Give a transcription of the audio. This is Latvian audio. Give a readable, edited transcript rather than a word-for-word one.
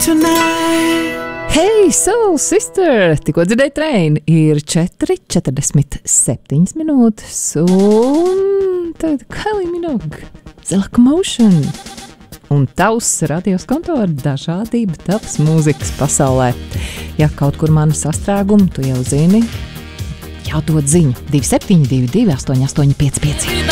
tonight. Hey, Soul Sister! Tikko dzirdēju Train. Ir 4:47 minūtes un tad Kylie Minogue, The Locomotion. Un tavs radios konto ar dažādību taps mūzikas pasaulē. Ja kaut kur mana sastrēguma, tu jau zini, jādod ziņu 2722 885.